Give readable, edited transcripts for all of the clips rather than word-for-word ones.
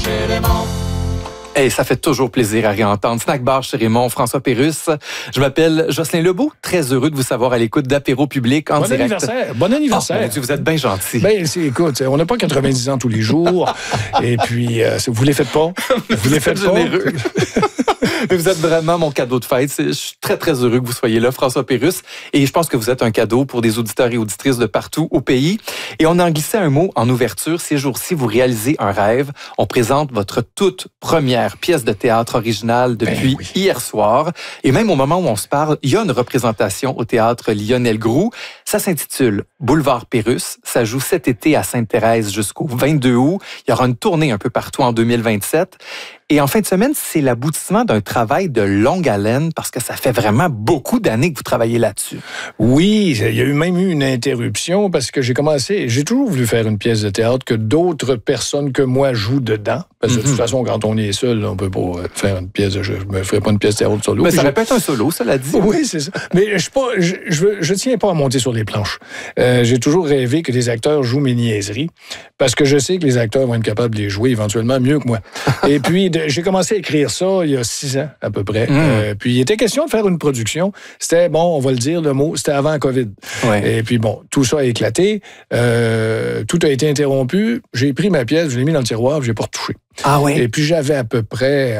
chez Raymond. Hey, ça fait toujours plaisir à réentendre. Snack Bar chez Raymond, François Pérusse. Je m'appelle Jocelyn Lebeau. Très heureux de vous savoir à l'écoute d'Apéro Public en direct. Anniversaire. Bon anniversaire. Oh, mon Dieu, vous êtes bien gentil. Ben, écoute, on n'a pas 90 ans tous les jours. Et puis, vous les faites pas. Vous les faites pas. Généreux. Mais vous êtes vraiment mon cadeau de fête. Je suis très, très heureux que vous soyez là, François Pérusse. Et je pense que vous êtes un cadeau pour des auditeurs et auditrices de partout au pays. Et on en glissait un mot en ouverture. Ces jours-ci, vous réalisez un rêve. On présente votre toute première pièce de théâtre originale depuis hier soir. Et même au moment où on se parle, il y a une représentation au théâtre Lionel Groulx. Ça s'intitule Boulevard Pérusse. Ça joue cet été à Sainte-Thérèse jusqu'au 22 août. Il y aura une tournée un peu partout en 2027. Et en fin de semaine, c'est l'aboutissement d'un travail de longue haleine parce que ça fait vraiment beaucoup d'années que vous travaillez là-dessus. Oui, il y a même eu une interruption parce que j'ai toujours voulu faire une pièce de théâtre que d'autres personnes que moi jouent dedans. Parce que de toute façon, quand on est seul, on peut pas faire une pièce. Je me ferai pas une pièce de théâtre solo. Mais ça répète un solo, cela dit. Oui, c'est ça. Mais je tiens pas à monter sur les planches. J'ai toujours rêvé que les acteurs jouent mes niaiseries parce que je sais que les acteurs vont être capables de les jouer éventuellement mieux que moi. Et puis, j'ai commencé à écrire ça il y a 6 ans à peu près. Puis, il était question de faire une production. C'était, bon, on va le dire, le mot, c'était avant COVID. Ouais. Et puis, bon, tout ça a éclaté. Tout a été interrompu. J'ai pris ma pièce, je l'ai mis dans le tiroir, je l'ai pas retouché. Ah oui? Et puis, j'avais à peu près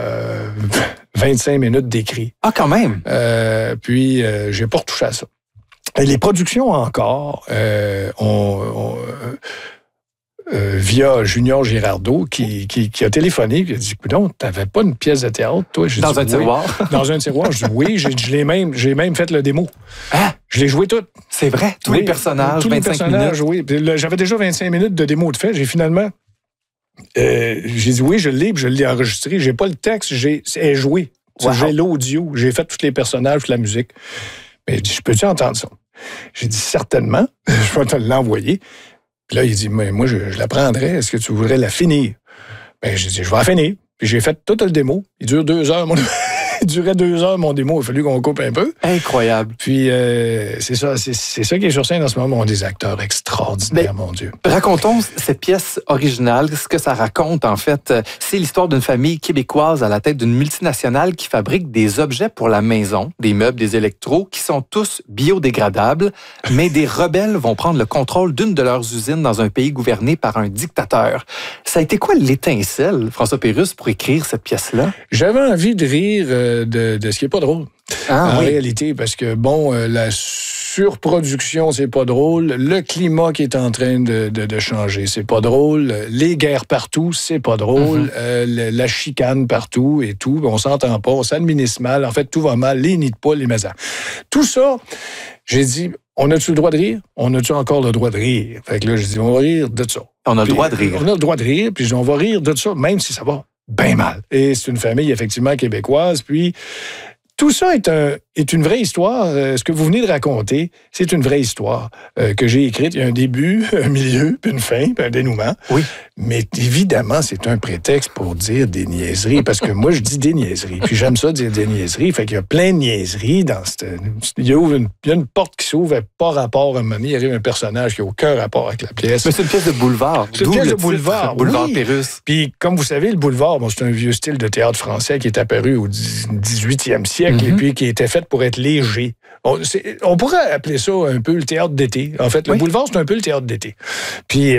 25 minutes d'écrit. Ah, quand même? Puis, j'ai pas retouché à ça. Et les productions encore, via Junior Girardeau, qui a téléphoné, qui a dit, non, t'avais pas une pièce de théâtre, toi? Dans un tiroir? Dans un tiroir. Je dis, oui, j'ai même fait le démo. Ah! Je l'ai joué tout. C'est vrai? Tous les personnages, 25 minutes? Oui. J'avais déjà 25 minutes de démo de fait. J'ai finalement... j'ai dit, oui, je l'ai enregistré. J'ai pas le texte, c'est joué. Wow. J'ai l'audio, j'ai fait tous les personnages, toute la musique. Mais je peux-tu entendre ça? J'ai dit, certainement, je vais te l'envoyer. Puis là, il dit, mais moi, je la prendrais. Est-ce que tu voudrais la finir? Ben, j'ai dit, je vais la finir. Puis j'ai fait tout le démo. Il dure 2 heures. Il durait 2 heures, mon démo. Il a fallu qu'on coupe un peu. Incroyable. Puis c'est ça qui est sur scène en ce moment. On a des acteurs extraordinaires, mon Dieu. Racontons cette pièce originale. Ce que ça raconte, en fait, c'est l'histoire d'une famille québécoise à la tête d'une multinationale qui fabrique des objets pour la maison, des meubles, des électros, qui sont tous biodégradables, mais des rebelles vont prendre le contrôle d'une de leurs usines dans un pays gouverné par un dictateur. Ça a été quoi l'étincelle, François Pérusse, pour écrire cette pièce-là? J'avais envie de rire de ce qui est pas drôle. En réalité, parce que, bon, la surproduction, c'est pas drôle. Le climat qui est en train de changer, c'est pas drôle. Les guerres partout, c'est pas drôle. La chicane partout et tout. On s'entend pas, on s'administre mal. En fait, tout va mal. Les nids de poule, les maisons. Tout ça, j'ai dit, on a-tu le droit de rire? On a-tu encore le droit de rire? Fait que là, j'ai dit, on va rire de ça. On a le droit de rire. On a le droit de rire, puis on va rire de ça, même si ça va bien mal. Et c'est une famille, effectivement, québécoise. Puis, tout ça est une vraie histoire. Ce que vous venez de raconter, c'est une vraie histoire que j'ai écrite. Il y a un début, un milieu, puis une fin, puis un dénouement. Oui. Mais évidemment, c'est un prétexte pour dire des niaiseries, parce que moi, je dis des niaiseries. Puis j'aime ça dire des niaiseries. Fait qu'il y a plein de niaiseries dans cette... Il y a une porte qui s'ouvre pas rapport à un moment donné. Il arrive un personnage qui n'a aucun rapport avec la pièce. Mais c'est une pièce de boulevard. C'est une pièce de boulevard. Boulevard Pérusse. Puis, comme vous savez, le boulevard, bon, c'est un vieux style de théâtre français qui est apparu au 18e siècle et puis qui était fait pour être léger. On pourrait appeler ça un peu le théâtre d'été. En fait, le boulevard, c'est un peu le théâtre d'été. Puis,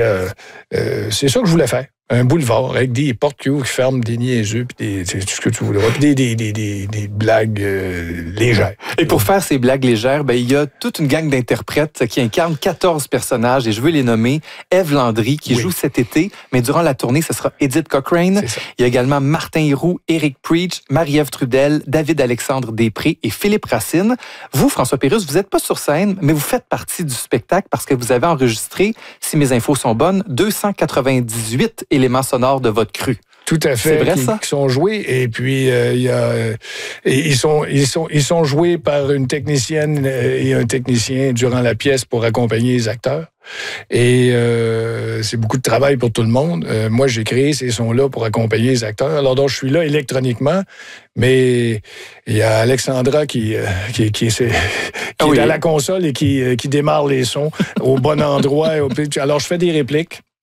c'est ça que je voulais faire. Un boulevard avec des portes qui ouvrent, qui ferment, des niaiseux, puis tout ce que tu voudras, puis des blagues légères. Et pour faire ces blagues légères, ben, il y a toute une gang d'interprètes qui incarnent 14 personnages, et je veux les nommer. Ève Landry, qui joue cet été, mais durant la tournée, ce sera Edith Cochrane. Il y a également Martin Héroux, Éric Preach, Marie-Ève Trudel, David-Alexandre Després et Philippe Racine. Vous, François Pérusse, vous n'êtes pas sur scène, mais vous faites partie du spectacle parce que vous avez enregistré, si mes infos sont bonnes, 298 éléments sonores de votre cru. Tout à fait, qui sont joués. Et puis, ils sont joués par une technicienne et un technicien durant la pièce pour accompagner les acteurs. Et c'est beaucoup de travail pour tout le monde. Moi, j'ai créé ces sons-là pour accompagner les acteurs. Alors, donc, je suis là électroniquement, mais il y a Alexandra qui est à la console et qui démarre les sons au bon endroit. Alors, je fais des répliques.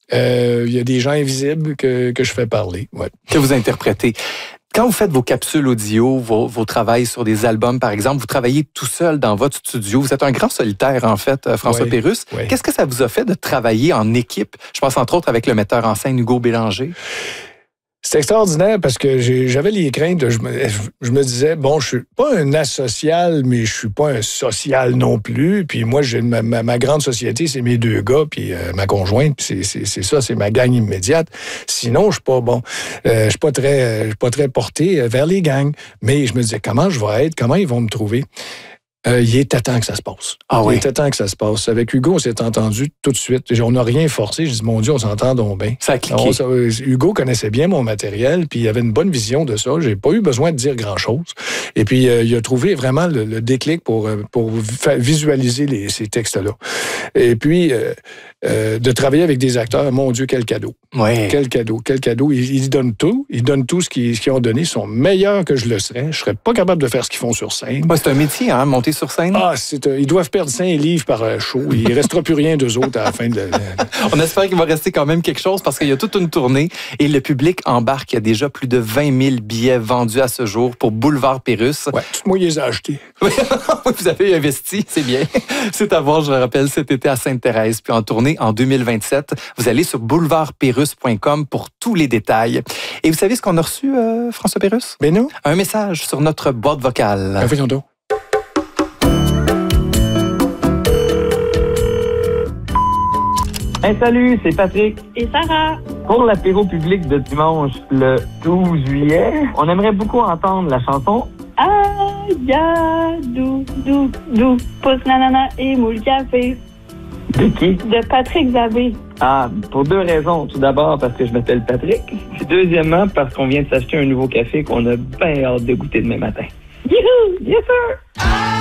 Il y a des gens invisibles que je fais parler. Ouais. Que vous interprétez. Quand vous faites vos capsules audio, vos travails sur des albums, par exemple, vous travaillez tout seul dans votre studio. Vous êtes un grand solitaire, en fait, François Pérusse. Oui. Qu'est-ce que ça vous a fait de travailler en équipe? Je pense entre autres avec le metteur en scène Hugo Bélanger. C'est extraordinaire parce que j'avais les craintes. Je me disais, bon, je suis pas un asocial, mais je suis pas un social non plus. Puis moi, j'ai ma grande société, c'est mes 2 gars, puis ma conjointe, puis c'est ça, c'est ma gang immédiate. Sinon, je suis pas bon. Je suis pas très porté vers les gangs. Mais je me disais, comment je vais être? Comment ils vont me trouver? Il était temps que ça se passe. Il était temps que ça se passe. Avec Hugo, on s'est entendu tout de suite. On n'a rien forcé. Je dis, mon Dieu, on s'entend donc bien. Ça a cliqué. Hugo connaissait bien mon matériel, puis il avait une bonne vision de ça. J'ai pas eu besoin de dire grand-chose. Et puis, il a trouvé vraiment le déclic pour visualiser ces textes-là. Et puis, de travailler avec des acteurs, mon Dieu, quel cadeau. Ouais. Quel cadeau. Ils donnent tout. Ils donnent tout ce qu'ils ont donné. Ils sont meilleurs que je le serais. Je serais pas capable de faire ce qu'ils font sur scène. Ouais, c'est un métier, hein, monter sur scène. Ils doivent perdre 5 livres par show. Il ne restera plus rien d'eux autres à la fin de... On espère qu'il va rester quand même quelque chose parce qu'il y a toute une tournée et le public embarque. Il y a déjà plus de 20 000 billets vendus à ce jour pour Boulevard Pérusse. Ouais, moi, ils les ai achetés. Vous avez investi, c'est bien. C'est à voir, je le rappelle, cet été à Sainte-Thérèse, puis en tournée en 2027. Vous allez sur boulevardpérusse.com pour tous les détails. Et vous savez ce qu'on a reçu, François Pérusse? Mais non. Un message sur notre boîte vocale. Voyons donc. Hey, salut, c'est Patrick. Et Sarah. Pour l'apéro public de dimanche, le 12 juillet, on aimerait beaucoup entendre la chanson Aïe, dou, pousse nanana et moule café. De qui? De Patrick Zabé. Ah, pour 2 raisons. Tout d'abord, parce que je m'appelle Patrick. Puis deuxièmement, parce qu'on vient de s'acheter un nouveau café qu'on a bien hâte de goûter demain matin. Youhou! Yes, sir!